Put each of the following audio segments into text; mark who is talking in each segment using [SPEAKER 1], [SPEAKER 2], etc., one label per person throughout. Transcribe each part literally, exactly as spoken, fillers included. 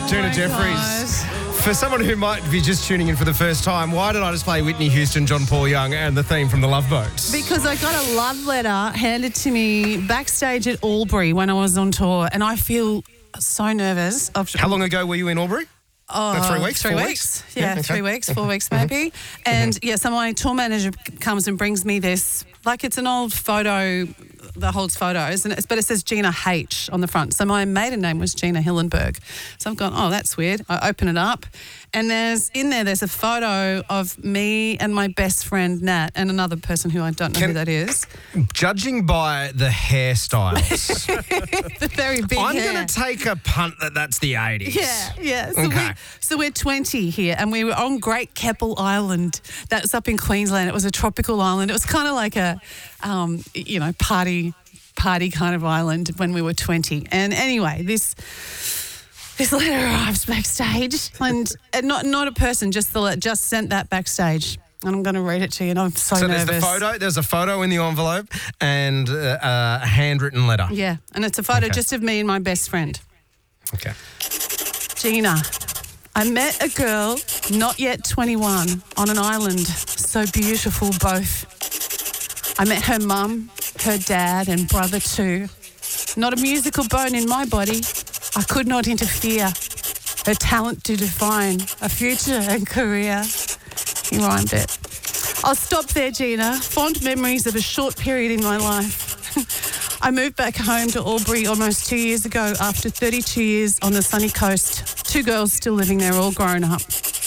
[SPEAKER 1] Gina Jeffries. For someone who might be just tuning in for the first time, why did I just play Whitney Houston, John Paul Young and the theme from The Love Boat?
[SPEAKER 2] Because I got a love letter handed to me backstage at Albury when I was on tour, and I feel so nervous. Of,
[SPEAKER 1] How long ago were you in Albury?
[SPEAKER 2] Oh,
[SPEAKER 1] Uh, three weeks?
[SPEAKER 2] Three
[SPEAKER 1] Four
[SPEAKER 2] weeks.
[SPEAKER 1] weeks?
[SPEAKER 2] Yeah,
[SPEAKER 1] Yeah, okay.
[SPEAKER 2] three weeks, four weeks maybe. And yeah, so my tour manager comes and brings me this, like it's an old photo that holds photos, and it's, but it says Gina H on the front. So my maiden name was Gina Hillenberg. So I've gone, oh, that's weird. I open it up, and there's in there, there's a photo of me and my best friend Nat and another person who I don't know
[SPEAKER 1] Can-
[SPEAKER 2] who that is.
[SPEAKER 1] Judging by the hairstyles,
[SPEAKER 2] The very big
[SPEAKER 1] I'm
[SPEAKER 2] hair.
[SPEAKER 1] going to take a punt that that's the eighties.
[SPEAKER 2] Yeah, yeah. So,
[SPEAKER 1] Okay.
[SPEAKER 2] we, so we're twenty here, and we were on Great Keppel Island. That's up in Queensland. It was a tropical island. It was kind of like a, um, you know, party, party kind of island when we were twenty. And anyway, this this letter arrives backstage, and, and not not a person, just the le- just sent that backstage. And I'm going to read it to you, and I'm so,
[SPEAKER 1] So
[SPEAKER 2] nervous.
[SPEAKER 1] there's the photo, there's a photo in the envelope and uh, a handwritten letter.
[SPEAKER 2] Yeah, and it's a photo
[SPEAKER 1] Okay.
[SPEAKER 2] just of me and my best friend.
[SPEAKER 1] Okay.
[SPEAKER 2] Gina, I met a girl, not yet twenty-one, on an island, so beautiful both. I met her mum, her dad and brother too. Not a musical bone in my body. I could not interfere. Her talent to define a future and career. He rhymed it. I'll stop there, Gina. Fond memories of a short period in my life. I moved back home to Albury almost two years ago after thirty-two years on the sunny coast. Two girls still living there, all grown up.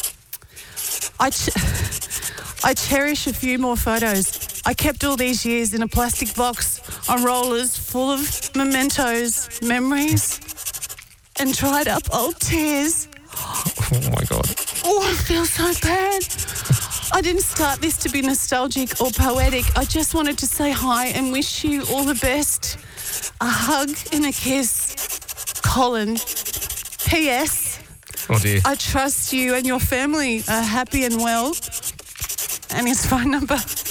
[SPEAKER 2] I, ch- I cherish a few more photos. I kept all these years in a plastic box on rollers full of mementos, memories, and dried up old tears.
[SPEAKER 1] Oh, my God.
[SPEAKER 2] Oh, I feel so bad. I didn't start this to be nostalgic or poetic. I just wanted to say hi and wish you all the best. A hug and a kiss. Colin. P S.
[SPEAKER 1] Oh, dear.
[SPEAKER 2] I trust you and your family are happy and well. And his phone number.